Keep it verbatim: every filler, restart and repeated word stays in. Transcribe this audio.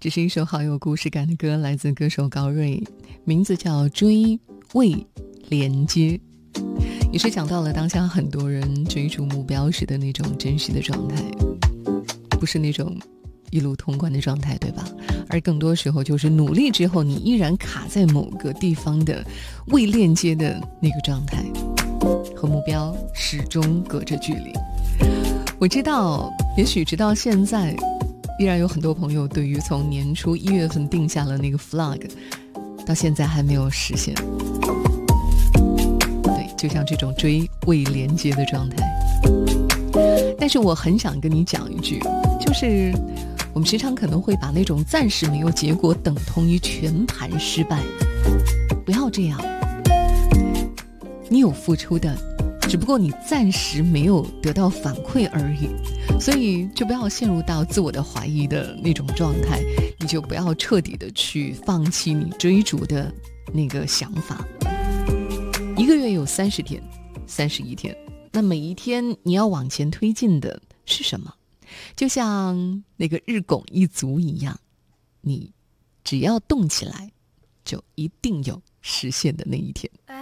这是一首好有故事感的歌，来自歌手高瑞，名字叫《追未连接》，也是讲到了当下很多人追逐目标时的那种真实的状态，不是那种一路通关的状态，对吧？而更多时候就是努力之后你依然卡在某个地方的未链接的那个状态，和目标始终隔着距离。我知道也许直到现在依然有很多朋友对于从年初一月份定下了那个 flag 到现在还没有实现，对，就像这种追未连接的状态。但是我很想跟你讲一句，就是我们时常可能会把那种暂时没有结果等同于全盘失败，不要这样，你有付出的，只不过你暂时没有得到反馈而已，所以就不要陷入到自我的怀疑的那种状态，你就不要彻底的去放弃你追逐的那个想法。一个月有三十天三十一天，那每一天你要往前推进的是什么？就像那个日拱一卒一样，你只要动起来就一定有实现的那一天。